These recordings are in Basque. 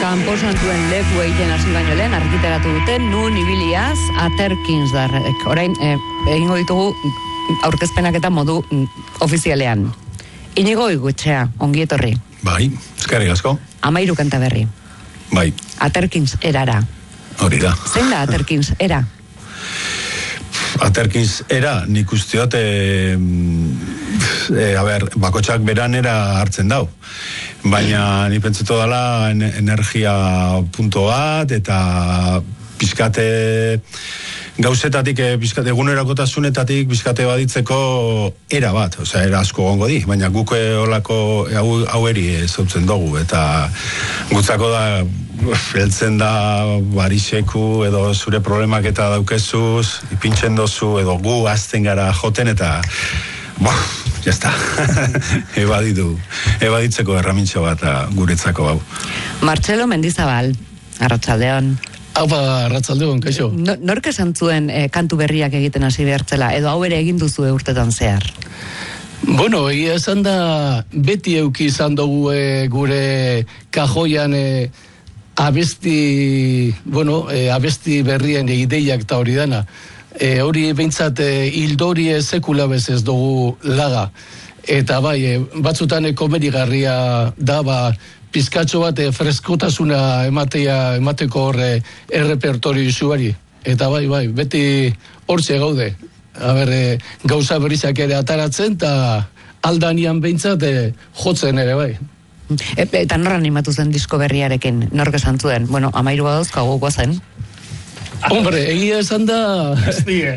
Kanposantuen leku egiten hasi baino lehen argitaratu duten nun ibiliaz Aterkinsdarrek. Orain egingo ditugu aurkezpenak eta modu ofizialean. Inigo Igutxea, ongi etorri. Bai, eskerrik asko. 13 kanta berri. Bai. Aterkins erara. Hori da. Zein da Aterkins era? Aterkins era, nik usteot, bakotxak beranera hartzen dau. Baina ni pentsetu dala energia punto bat, eta pizkate gauzetatik, pizkate egunerakotasunetatik pizkate baditzeko era bat, osea, era asko gongo di, baina guk olako hau eri zautzen dugu, eta gutzako da heltzen da bariseku edo zure problemak eta daukezuz, ipintzen dozu, edo gu azten gara joten, eta ya está. Ebaditzeko erramintxo bat guretzako hau. Martxelo Mendizabal, arratsaldeon. Haupa, arratsaldeon, kaixo. Nork esan zuen kantu berriak egiten hasi behartzela, edo hau ere egin duzu urtetan zehar? Bueno, egia esan da, beti euki izan dugu gure kajoian abesti berrien ideiak eta hori dana. Hori behintzat hildori sekula bezez dugu laga. Eta bai, batzutan komerigarria da, pizkatxo bat freskotasuna emateko horre errepertorio izuari. Eta bai, beti hortxe gaude. Gauza berrizak ere ataratzen, eta aldanian behintzat jotzen ere bai. Eta nor animatu zen disko berriarekin, nork esan zuen? Bueno, 13 dauzkagu guazen. Hombre, egia esan da... Gaztie.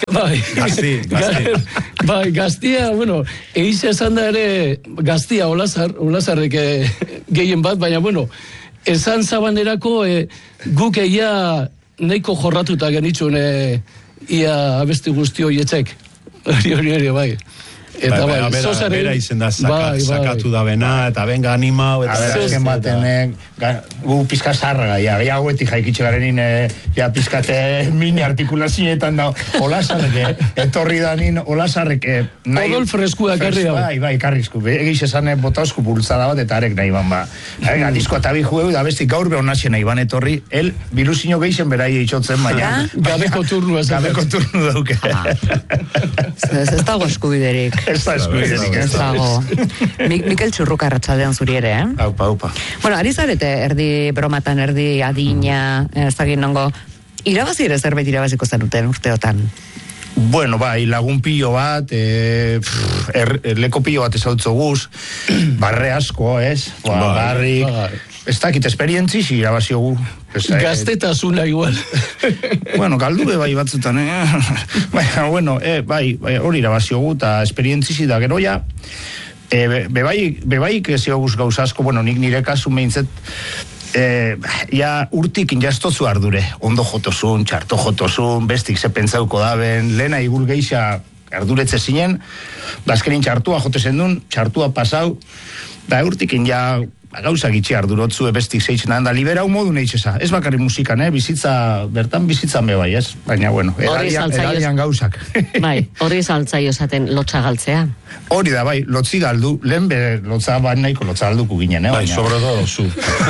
Bai, gaztia, bueno, egia esan da ere gaztia Olazarrek gehien bat, baina, bueno, esan zabanerako guk egia nahiko jorratuta genitzun ia abesti guzti horietzek. Hori, bai. Eta bai, bera izen da sakatu da bena, eta benga animau, eta azken baten gu pizka zarra, ja hauetik jaikitxe garenin, ja pizkate mini artikulazietan da, Olazarrek, etorri da nin, Olazarrek, odol freskua karri hau. Bai, karrizku, egiz esan botauzku bultzada bat, eta arek nahi ban, disko eta bihu da besti gaur behon nazien nahi ban etorri, el biruzino geixen berai eitxotzen, baina gabeko turnu dauke. Ez dago eskubiderik. Ez da eskubiderik. Ez dago. Mikel Txurruka arratsaldean zuri ere, Aupa. Bueno, ari zarete, erdi bromatan, erdi adina, ez dakit nongo, irabazi ere zerbait irabaziko zenuten urteotan? Bueno, bai, lagun pilo bat, leko pilo bat ezautzo guz, barre asko, ez? Barrik, ez dakit, esperientziz irabazio gu. Gaztetasuna igual. Bueno, galdu bai batzutan, Baina, bueno, bai, hori irabazio gu, eta esperientziz da gero ja, bebaik ezio guz gauzasko, bueno, nik nire kasu meintzet, ja urtik injaztozu ardure, ondo jotozun, txarto jotozun, bestik ze pentsauko daben, lehena igur geixa arduretze zinen, bazkenin txartua jotezen duen, txartua pasau, da urtik ja gauza gitxe ardurotzu, bestik zeitzen da liberau modu nahi txesa. Ez bakarri musikan, bertan bizitzan bebai, ez? Baina, bueno, eradian gauzak. Bai, hori saltzaio esaten lotxa galtzea. Hori da, bai, lotzi galdu, lehen lotza bat nahiko lotza galduko ginen, Bai, sobre todo, zu.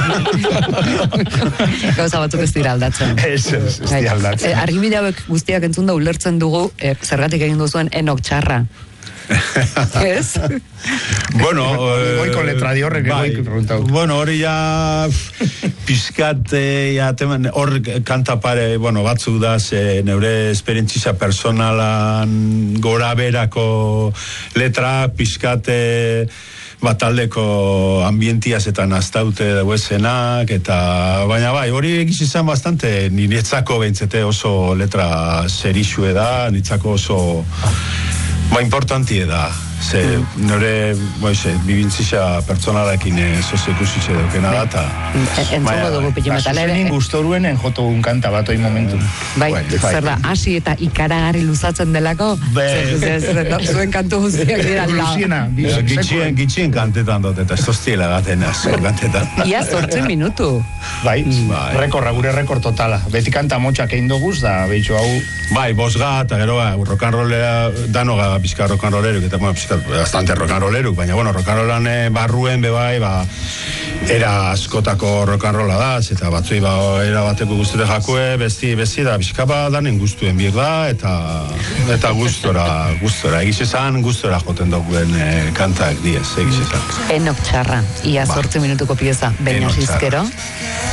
Gauza batzuk ez dira aldatzen. Ez dira aldatzen. Argibide hauek guztiak entzun da ulertzen dugu, zergatik egin duzuen Enok txarra. ¿Es? Bueno, voy con letra de horrek bai, bueno, hori ja pizkate hor kanta pare, bueno, batzu da neure esperientzia personalan gora berako letra pizkate bataldeko ambientiaz eta naztaute dauezenak, eta baina bai, hori egiz izan bastante niretzako behintzete oso letra serixue da, niretzako oso importantie da, nore, bibintzisa pertsonalarekin soziekusitxe daukena da, eta... Entzongo dugu pitimetalere. Zuzenin gustoruen enjoto un kanta bat oi momentu. Bai, zer da, hasi eta ikaragarri luzatzen delako, zuen kantu guztiak dira lau. Gitxien kantetan dut, eta ez toztiela gaten azko kantetan. Ia 8 minutu. Bai, gure rekord totala. Beti kanta motxak egin doguz, da behitxo hau... Bai, bosga, eta gero, rokanrolera, danoga pizka rokanroleruk, eta bastante rokanroleruk, baina, bueno, rokanrolan barruen, bebai, era askotako rock and rolla da, eta batzui era bateko guzture jakue, besti da bizkapa danen guztuen bir da, eta gustora, egiz esan gustora joten duguen kantak diez, egiz esan. Enok txarra, ia 8 minutuko pieza, baina zizkero.